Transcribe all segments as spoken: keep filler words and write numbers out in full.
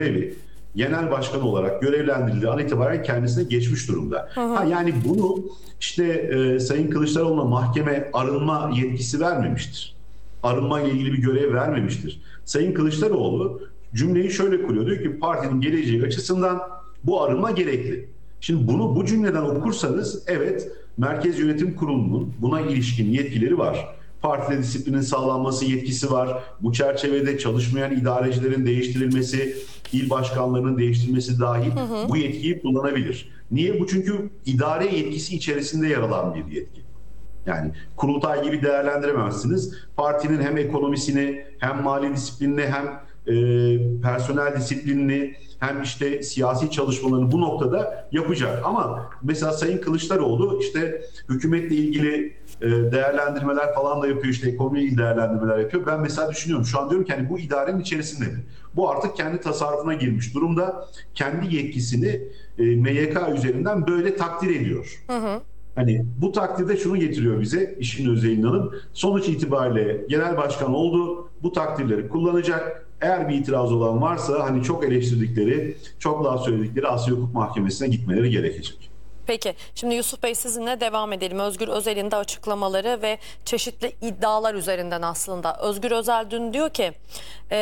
görevi genel başkan olarak görevlendirildiği an itibaren kendisine geçmiş durumda. Hı hı. Ha, yani bunu işte e, Sayın Kılıçdaroğlu'na mahkeme arınma yetkisi vermemiştir. Arınma ile ilgili bir görev vermemiştir. Sayın Kılıçdaroğlu cümleyi şöyle kuruyor. Diyor ki partinin geleceği açısından bu arınma gerekli. Şimdi bunu bu cümleden okursanız evet, Merkez Yönetim Kurulu'nun buna ilişkin yetkileri var. Partide disiplinin sağlanması yetkisi var. Bu çerçevede çalışmayan idarecilerin değiştirilmesi, il başkanlarının değiştirilmesi dahil Hı hı. bu yetkiyi kullanabilir. Niye? Bu çünkü idare yetkisi içerisinde yer alan bir yetki. Yani kurultay gibi değerlendiremezsiniz. Partinin hem ekonomisini, hem mali disiplinini, hem e, personel disiplinini, hem işte siyasi çalışmalarını bu noktada yapacak. Ama mesela Sayın Kılıçdaroğlu işte hükümetle ilgili e, değerlendirmeler falan da yapıyor, işte ekonomiyle ilgili değerlendirmeler yapıyor. Ben mesela düşünüyorum, şu an diyorum ki hani bu idarenin içerisinde mi? Bu artık kendi tasarrufuna girmiş durumda. Kendi yetkisini e, M Y K üzerinden böyle takdir ediyor. Hı hı. Hani bu takdirde şunu getiriyor bize işin özelinden hanım. Sonuç itibariyle genel başkan oldu. Bu takdirleri kullanacak. Eğer bir itiraz olan varsa hani çok eleştirdikleri, çok laf söyledikleri Asya Hukuk Mahkemesi'ne gitmeleri gerekecek. Peki, şimdi Yusuf Bey sizinle devam edelim. Özgür Özel'in de açıklamaları ve çeşitli iddialar üzerinden aslında. Özgür Özel dün diyor ki e,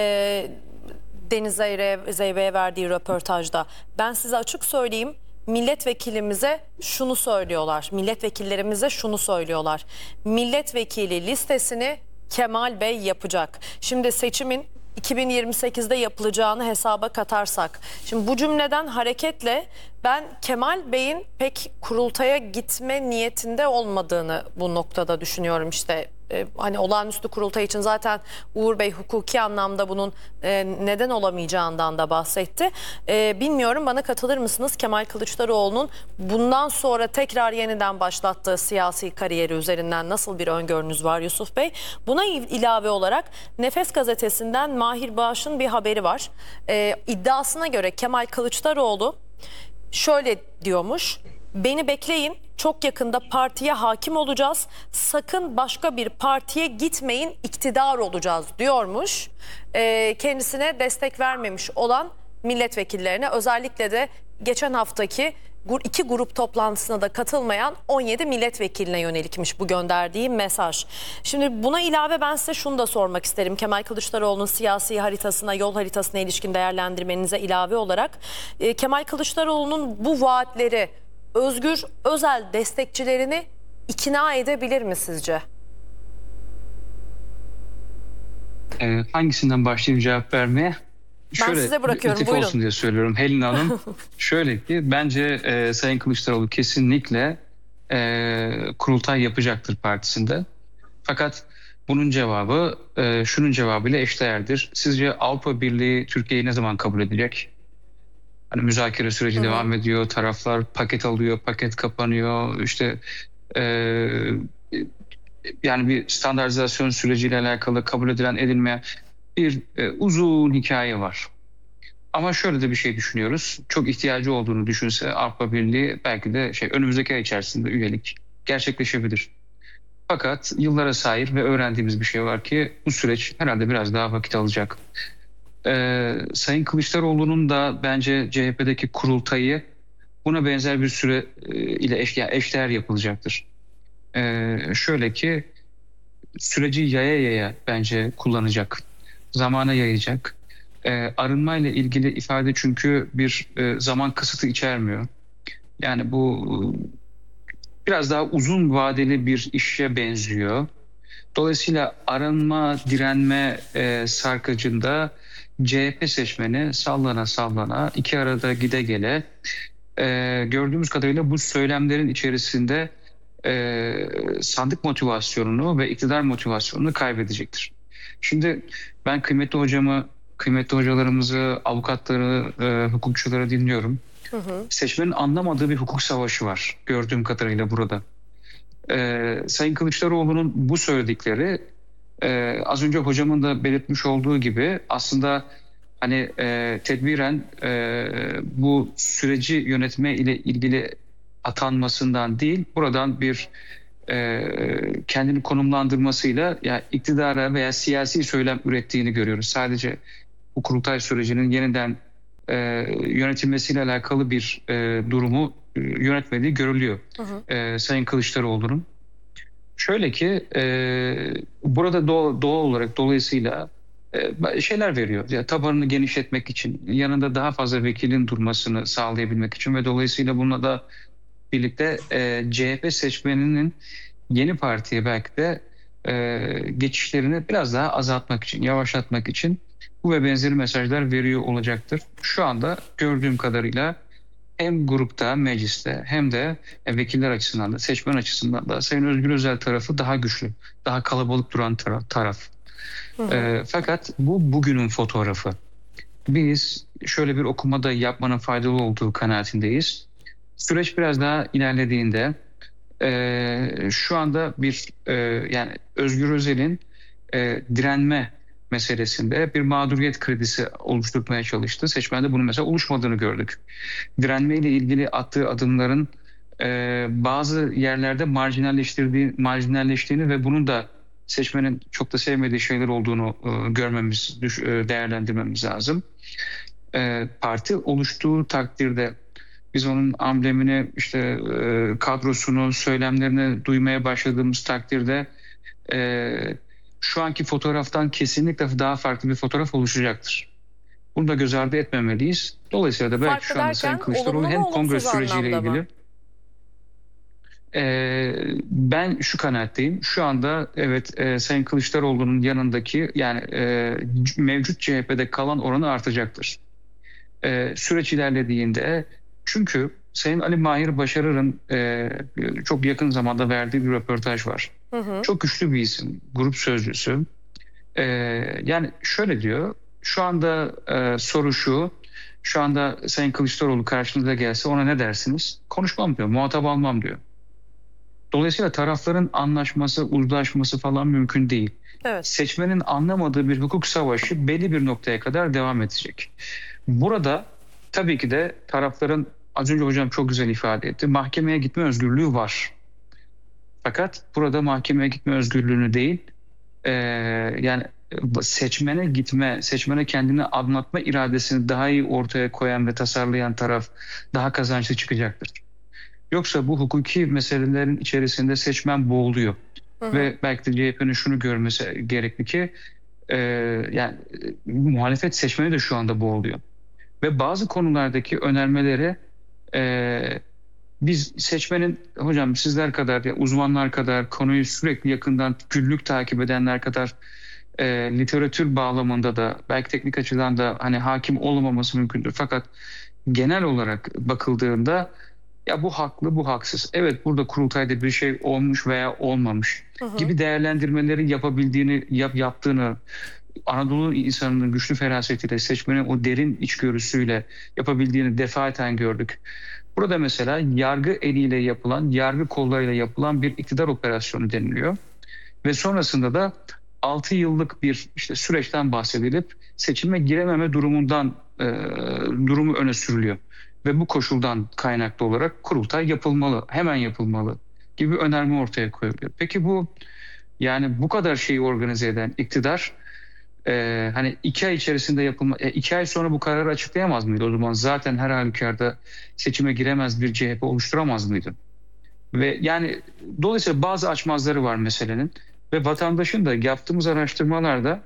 Deniz Zeyre, Zeybe'ye verdiği röportajda, ben size açık söyleyeyim, milletvekilimize şunu söylüyorlar, milletvekillerimize şunu söylüyorlar. Milletvekili listesini Kemal Bey yapacak. Şimdi seçimin iki bin yirmi sekizde yapılacağını hesaba katarsak, şimdi bu cümleden hareketle ben Kemal Bey'in pek kurultaya gitme niyetinde olmadığını bu noktada düşünüyorum. İşte e, hani olağanüstü kurultay için zaten Uğur Bey hukuki anlamda bunun e, neden olamayacağından da bahsetti. E, bilmiyorum, bana katılır mısınız? Kemal Kılıçdaroğlu'nun bundan sonra tekrar yeniden başlattığı siyasi kariyeri üzerinden nasıl bir öngörünüz var Yusuf Bey? Buna ilave olarak Nefes Gazetesi'nden Mahir Bağış'ın bir haberi var. E, iddiasına göre Kemal Kılıçdaroğlu şöyle diyormuş: beni bekleyin, çok yakında partiye hakim olacağız, sakın başka bir partiye gitmeyin, iktidar olacağız diyormuş. Ee, kendisine destek vermemiş olan milletvekillerine, özellikle de geçen haftaki iki grup toplantısına da katılmayan on yedi milletvekiline yönelikmiş bu gönderdiği mesaj. Şimdi buna ilave ben size şunu da sormak isterim. Kemal Kılıçdaroğlu'nun siyasi haritasına, yol haritasına ilişkin değerlendirmenize ilave olarak e, Kemal Kılıçdaroğlu'nun bu vaatleri Özgür Özel destekçilerini ikna edebilir mi sizce? Ee, hangisinden başlayayım cevap vermeye? Ben size bırakıyorum, latif buyurun. olsun diye söylüyorum Helin Hanım. Şöyle ki bence e, Sayın Kılıçdaroğlu kesinlikle e, kurultay yapacaktır partisinde. Fakat bunun cevabı e, şunun cevabıyla eşdeğerdir. Sizce Avrupa Birliği Türkiye'yi ne zaman kabul edecek? Hani müzakere süreci Hı hı. devam ediyor, taraflar paket alıyor, paket kapanıyor. İşte e, yani bir standartizasyon süreciyle alakalı kabul edilen edilmeyen bir e, uzun hikaye var. Ama şöyle de bir şey düşünüyoruz. Çok ihtiyacı olduğunu düşünse Avrupa Birliği belki de şey önümüzdeki ay içerisinde üyelik gerçekleşebilir. Fakat yıllara sahip ve öğrendiğimiz bir şey var ki bu süreç herhalde biraz daha vakit alacak. Ee, Sayın Kılıçdaroğlu'nun da bence C H P'deki kurultayı buna benzer bir süre e, ile eş, yani eşdeğer yapılacaktır. Ee, şöyle ki süreci yaya yaya bence kullanacak. Zamana yayacak. Ee, arınma ile ilgili ifade çünkü bir e, zaman kısıtı içermiyor. Yani bu biraz daha uzun vadeli bir işe benziyor. Dolayısıyla arınma, direnme e, sarkacında C H P seçmeni sallana sallana iki arada gide gele e, gördüğümüz kadarıyla bu söylemlerin içerisinde e, sandık motivasyonunu ve iktidar motivasyonunu kaybedecektir. Şimdi ben kıymetli hocamı, kıymetli hocalarımızı, avukatları, e, hukukçuları dinliyorum. Hı hı. Seçmenin anlamadığı bir hukuk savaşı var gördüğüm kadarıyla burada. Ee, Sayın Kılıçdaroğlu'nun bu söyledikleri e, az önce hocamın da belirtmiş olduğu gibi aslında hani e, tedbiren e, bu süreci yönetme ile ilgili atanmasından değil, buradan bir e, kendini konumlandırmasıyla ya iktidara veya siyasi söylem ürettiğini görüyoruz. Sadece bu kurultay sürecinin yeniden e, yönetilmesiyle alakalı bir e, durumu e, yönetmediği görülüyor Hı hı. e, Sayın Kılıçdaroğlu'nun. Şöyle ki e, burada doğal, doğal olarak dolayısıyla e, şeyler veriyor. Ya, tabanını genişletmek için, yanında daha fazla vekilin durmasını sağlayabilmek için ve dolayısıyla bununla da birlikte e, C H P seçmeninin yeni partiye belki de e, geçişlerini biraz daha azaltmak için, yavaşlatmak için bu ve benzeri mesajlar veriyor olacaktır. Şu anda gördüğüm kadarıyla hem grupta, mecliste hem de e, vekiller açısından da, seçmen açısından da Sayın Özgür Özel tarafı daha güçlü, daha kalabalık duran taraf. taraf. Hı hı. E, fakat bu bugünün fotoğrafı. Biz şöyle bir okumada yapmanın faydalı olduğu kanaatindeyiz. Süreç biraz daha ilerlediğinde e, şu anda bir e, yani Özgür Özel'in e, direnme meselesinde bir mağduriyet kredisi oluşturmaya çalıştı. Seçmende bunun mesela oluşmadığını gördük. Direnmeyle ilgili attığı adımların e, bazı yerlerde marjinalleştirdiği, marjinalleştiğini ve bunun da seçmenin çok da sevmediği şeyler olduğunu e, görmemiz, düş, e, değerlendirmemiz lazım. E, parti oluştuğu takdirde biz onun amblemini, işte e, kadrosunu, söylemlerini duymaya başladığımız takdirde e, şu anki fotoğraftan kesinlikle daha farklı bir fotoğraf oluşacaktır. Bunu da göz ardı etmemeliyiz. Dolayısıyla da belki Farklı şu anda Sayın derken Kılıçdaroğlu olumlu hem mu, kongre olumsuz süreciyle anlamda mı? ilgili e, ben şu kanaatteyim. Şu anda evet e, Sayın Kılıçdaroğlu'nun yanındaki yani e, mevcut C H P'de kalan oranı artacaktır. E, süreç ilerlediğinde çünkü Sayın Ali Mahir Başarır'ın e, çok yakın zamanda verdiği bir röportaj var. Hı hı. Çok güçlü bir isim, grup sözcüsü. E, yani şöyle diyor, şu anda e, soru şu, şu anda Sayın Kılıçdaroğlu karşınıza gelse ona ne dersiniz? Konuşmam diyor, muhatap almam diyor. Dolayısıyla tarafların anlaşması, uzlaşması falan mümkün değil. Evet. Seçmenin anlamadığı bir hukuk savaşı belli bir noktaya kadar devam edecek. Burada tabii ki de tarafların, az önce hocam çok güzel ifade etti, mahkemeye gitme özgürlüğü var. Fakat burada mahkemeye gitme özgürlüğünü değil, e, yani seçmene gitme, seçmene kendini anlatma iradesini daha iyi ortaya koyan ve tasarlayan taraf daha kazançlı çıkacaktır. Yoksa bu hukuki meselelerin içerisinde seçmen boğuluyor. Hı hı. Ve belki de C H P'nin şunu görmesi gerekli ki e, yani e, muhalefet seçmeni de şu anda boğuluyor. Ve bazı konulardaki önermeleri e, biz seçmenin, hocam sizler kadar, ya uzmanlar kadar, konuyu sürekli yakından günlük takip edenler kadar e, literatür bağlamında da belki teknik açıdan da hani hakim olmaması mümkündür. Fakat genel olarak bakıldığında ya bu haklı, bu haksız. Evet, burada kurultayda bir şey olmuş veya olmamış Hı hı. gibi değerlendirmeleri yapabildiğini, yap, yaptığını, Anadolu insanının güçlü ferasetiyle, seçmenin o derin içgörüsüyle yapabildiğini defaten gördük. Burada mesela yargı eliyle yapılan, yargı kollarıyla yapılan bir iktidar operasyonu deniliyor. Ve sonrasında da altı yıllık bir işte süreçten bahsedilip seçime girememe durumundan e, durumu öne sürülüyor. Ve bu koşuldan kaynaklı olarak kurultay yapılmalı, hemen yapılmalı gibi önerme ortaya koyuluyor. Peki bu yani bu kadar şeyi organize eden iktidar e, hani iki ay içerisinde yapılma, e, iki ay sonra bu kararı açıklayamaz mıydı? O zaman zaten her halükarda seçime giremez bir C H P oluşturamaz mıydı? Ve yani dolayısıyla bazı açmazları var meselenin ve vatandaşın da yaptığımız araştırmalarda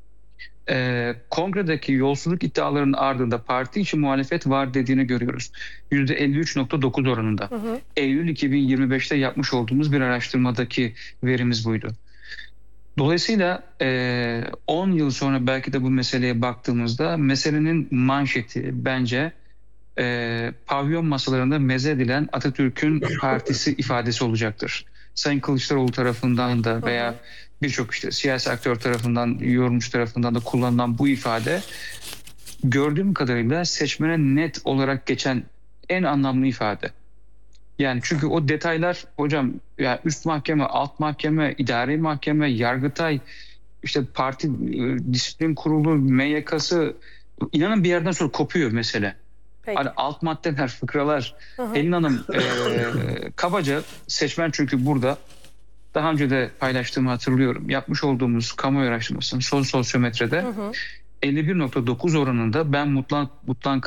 e, kongredeki yolsuzluk iddialarının ardında parti içi muhalefet var dediğini görüyoruz. yüzde elli üç nokta dokuz oranında. Hı hı. Eylül iki bin yirmi beşte yapmış olduğumuz bir araştırmadaki verimiz buydu. Dolayısıyla e, on yıl sonra belki de bu meseleye baktığımızda meselenin manşeti bence e, pavyon masalarında meze edilen Atatürk'ün partisi ifadesi olacaktır. Sayın Kılıçdaroğlu tarafından da veya birçok işte siyasi aktör tarafından, yorumcu tarafından da kullanılan bu ifade gördüğüm kadarıyla seçmene net olarak geçen en anlamlı ifade. Yani çünkü o detaylar hocam yani üst mahkeme, alt mahkeme, idari mahkeme, Yargıtay, işte parti e, disiplin kurulu, M Y K'sı inanın bir yerden sonra kopuyor mesele. Peki. Hani alt maddeler, fıkralar. Hı hı. Pelin Hanım e, kabaca seçmen çünkü burada daha önce de paylaştığımı hatırlıyorum. Yapmış olduğumuz kamuoyu araştırmasının son sosyometrede Hı hı. elli bir nokta dokuz oranında ben mutlak, mutlak